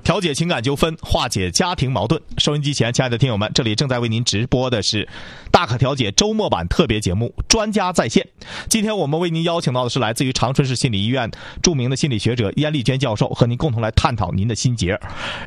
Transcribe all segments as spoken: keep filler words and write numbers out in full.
调解情感纠纷，化解家庭矛盾。收音机前，亲爱的听友们，这里正在为您直播的是大可调解周末版特别节目《专家在线》。今天我们为您邀请到的是来自于长春市心理医院著名的心理学者燕丽娟教授，和您共同来探讨您的心结。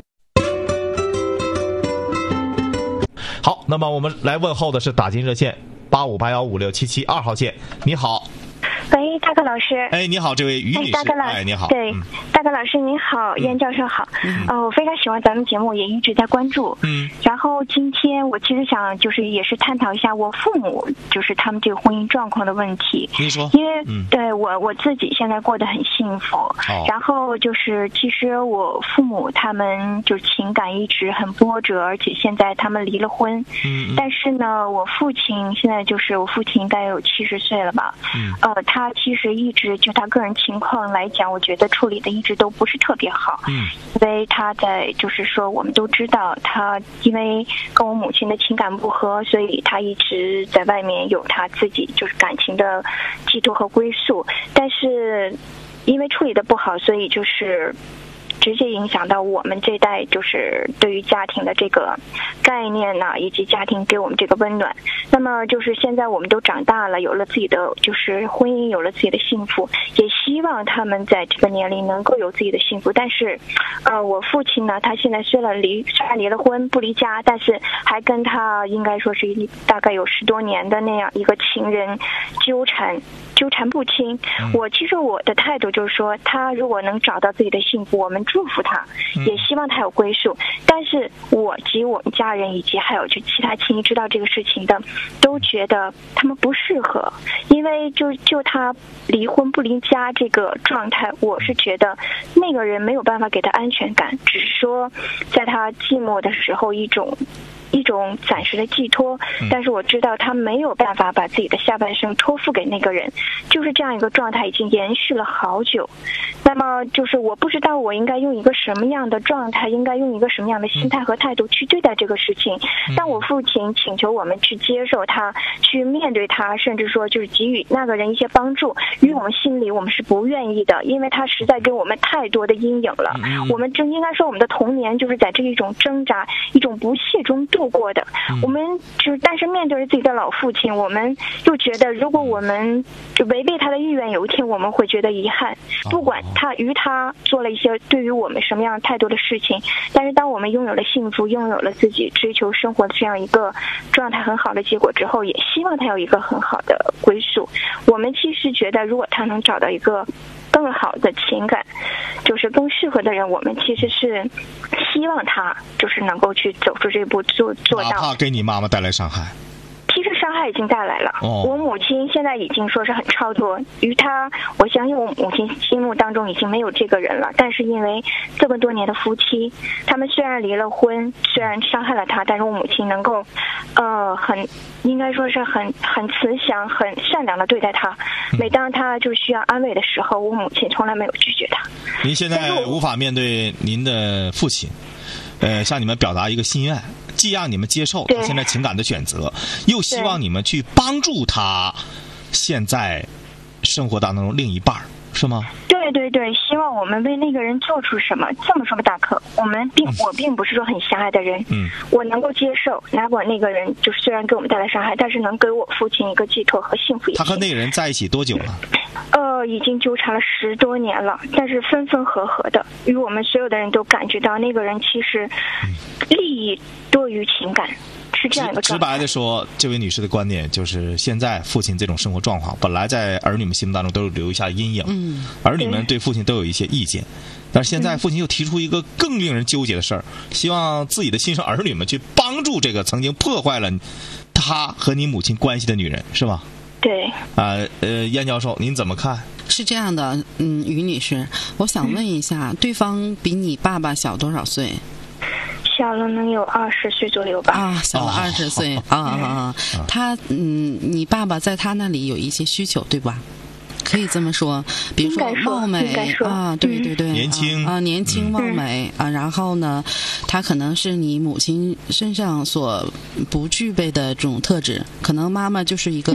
好，那么我们来问候的是打进热线八五八幺五六七七二号线。你好。 喂，大哥老师。 哎，你好，这位于女士。 哎，大哥老师， 哎，你好。 对， 嗯、 大哥老师您好，燕教授好。嗯、呃，我非常喜欢咱们节目，也一直在关注。 嗯。 然后今天我其实想就是也是探讨一下我父母就是他们这个婚姻状况的问题。 你说。 因为、 嗯、 对我我自己现在过得很幸福。哦。然后就是其实我父母他们就是情感一直很波折，而且现在他们离了婚。 嗯。 但是呢，我父亲现在就是我父亲应该有七十岁了吧。 嗯。 呃，他。他其实一直就他个人情况来讲，我觉得处理的一直都不是特别好。 嗯， 因为他在就是说，我们都知道他因为跟我母亲的情感不合，所以他一直在外面有他自己就是感情的寄托和归宿。但是因为处理的不好，所以就是直接影响到我们这代就是对于家庭的这个概念呢、啊，以及家庭给我们这个温暖。那么就是现在我们都长大了，有了自己的就是婚姻，有了自己的幸福，也希望他们在这个年龄能够有自己的幸福。但是，呃，我父亲呢，他现在虽然离虽然离了婚不离家，但是还跟他应该说是大概有十多年的那样一个情人纠缠。纠缠不清。我其实我的态度就是说，他如果能找到自己的幸福，我们祝福他，也希望他有归宿。但是我及我们家人以及还有就其他亲戚知道这个事情的，都觉得他们不适合，因为就就他离婚不离家这个状态，我是觉得那个人没有办法给他安全感，只是说在他寂寞的时候一种。一种暂时的寄托，但是我知道他没有办法把自己的下半生托付给那个人，就是这样一个状态已经延续了好久。那么就是我不知道我应该用一个什么样的状态，应该用一个什么样的心态和态度去对待这个事情。当我父亲请求我们去接受他，去面对他，甚至说就是给予那个人一些帮助，于我们心里我们是不愿意的，因为他实在给我们太多的阴影了。我们真应该说我们的童年就是在这一种挣扎、一种不懈中度过的。我们就是但是面对着自己的老父亲，我们又觉得如果我们就违背他的意愿，有一天我们会觉得遗憾，不管他于他做了一些对于我们什么样态度的事情，但是当我们拥有了幸福，拥有了自己追求生活的这样一个状态很好的结果之后，也希望他有一个很好的归宿。我们其实觉得如果他能找到一个更好的情感，就是更适合的人，我们其实是希望他就是能够去走出这步，做做到。 哪怕给你妈妈带来伤害。 其实伤害已经带来了。哦、我母亲现在已经说是很超脱于她，我相信我母亲心目当中已经没有这个人了。但是因为这么多年的夫妻，他们虽然离了婚，虽然伤害了她，但是我母亲能够，呃，很应该说是很很慈祥、很善良的对待她。每当她就需要安慰的时候，我母亲从来没有拒绝她。 您现在无法面对您的父亲，呃，向你们表达一个心愿。既让你们接受他现在情感的选择，又希望你们去帮助他现在生活当中另一半，是吗？ 对对对，希望我们为那个人做出什么。这么说吧，大可，我们并、嗯、我并不是说很狭隘的人，嗯，我能够接受，哪管那个人就是虽然给我们带来伤害，但是能给我父亲一个寄托和幸福。 他和那个人在一起多久了？ 呃，已经纠缠了十多年了，但是分分合合的，与我们所有的人都感觉到那个人其实利益多于情感。是这样一个直白的说，这位女士的观点就是现在父亲这种生活状况本来在儿女们心目当中都留下阴影，嗯，儿女们对父亲都有一些意见，但是现在父亲又提出一个更令人纠结的事儿，希望自己的亲生儿女们去帮助这个曾经破坏了他和你母亲关系的女人，是吧？ 对啊，呃，燕教授您怎么看？ 是这样的，嗯，于女士，我想问一下，嗯、对方比你爸爸小多少岁？ 小了能有二十岁左右吧。 啊，小了二十岁啊啊啊！他嗯，你爸爸在他那里有一些需求，对吧？可以这么说，比如说貌美啊，对对对， 年轻啊，年轻貌美啊，然后呢，他可能是你母亲身上所不具备的这种特质，可能妈妈就是一个